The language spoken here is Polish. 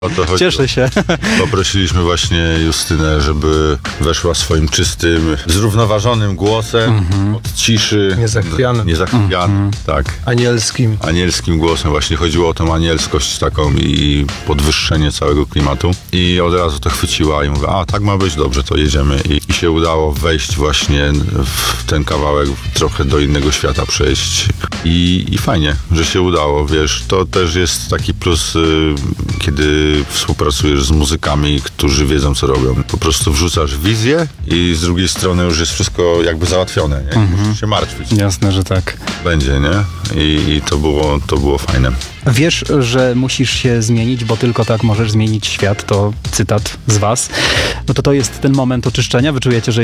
O to chodzi. Cieszę się. Poprosiliśmy właśnie Justynę, żeby weszła swoim czystym, zrównoważonym głosem, od ciszy. Niezachwianym. Niezachwianym, tak. Anielskim. Głosem. Właśnie chodziło o tą anielskość taką i podwyższenie całego klimatu. I od razu to chwyciła i mówię, a tak ma być, dobrze, to jedziemy. I się udało wejść właśnie w ten kawałek, trochę do innego świata przejść. I fajnie, że się udało, wiesz, to też jest taki plus, kiedy współpracujesz z muzykami, którzy wiedzą, co robią. Po prostu wrzucasz wizję i z drugiej strony już jest wszystko jakby załatwione, nie? Nie musisz się martwić. Jasne, że tak. Będzie, nie? I to było fajne. Wiesz, że musisz się zmienić, bo tylko tak możesz zmienić świat, to cytat z was. No to jest ten moment oczyszczenia, wy czujecie, że